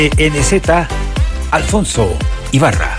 NZ, Alfonso Ibarra.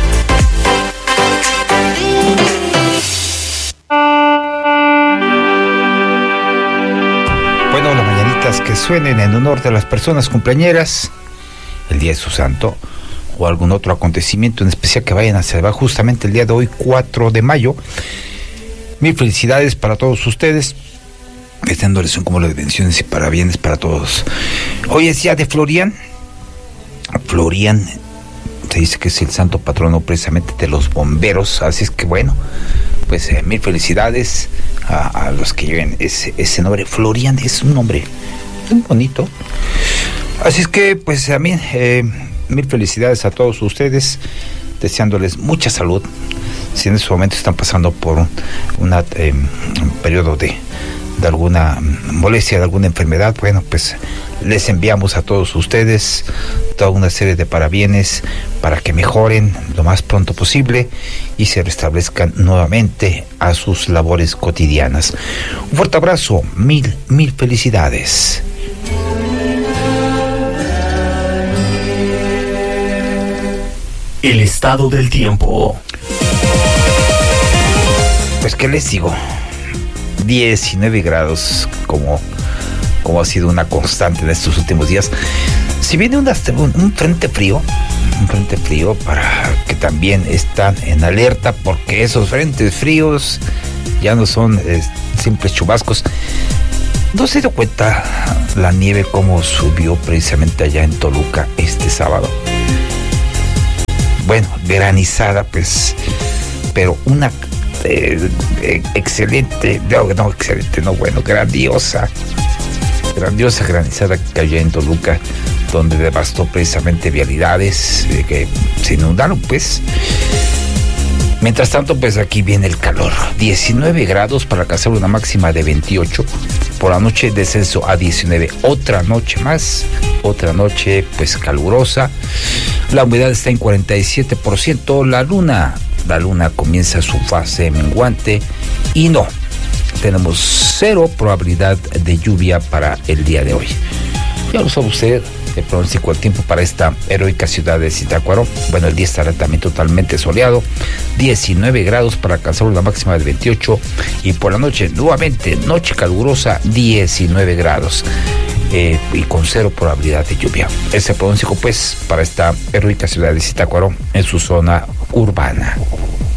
Bueno, las mañanitas que suenen en honor de las personas cumpleañeras, el día de su santo, o algún otro acontecimiento en especial que vayan a celebrar justamente el día de hoy, 4 de mayo. Mil felicidades para todos ustedes, deseándoles un cúmulo de bendiciones y parabienes para todos. Hoy es día de Florian. Florian se dice que es el santo patrono precisamente de los bomberos, así es que bueno, pues mil felicidades a los que lleven ese nombre. Florian es un nombre muy bonito, así es que pues a mí mil felicidades a todos ustedes, deseándoles mucha salud. Si en este momento están pasando por un periodo de alguna molestia, de alguna enfermedad, bueno, pues les enviamos a todos ustedes toda una serie de parabienes para que mejoren lo más pronto posible y se restablezcan nuevamente a sus labores cotidianas. Un fuerte abrazo, mil felicidades. El estado del tiempo. Pues qué les digo, 19 grados como ha sido una constante en estos últimos días. Si viene un frente frío para que también están en alerta, porque esos frentes fríos ya no son simples chubascos. ¿No se dio cuenta la nieve cómo subió precisamente allá en Toluca este sábado? Bueno, granizada pues, pero una grandiosa granizada que cayó en Toluca, donde devastó precisamente vialidades que se inundaron pues. Mientras tanto, pues aquí viene el calor, 19 grados para alcanzar una máxima de 28, por la noche descenso a 19, otra noche más, otra noche pues calurosa, la humedad está en 47%, la luna comienza su fase menguante y no, tenemos cero probabilidad de lluvia para el día de hoy. Ya lo sabe usted, el pronóstico del tiempo para esta heroica ciudad de Zitácuaro. Bueno, el día estará también totalmente soleado, 19 grados para alcanzar una máxima de 28 y por la noche, nuevamente, noche calurosa, 19 grados. Y con cero probabilidad de lluvia. Ese pronóstico pues para esta heroica ciudad de Zitácuaro en su zona urbana.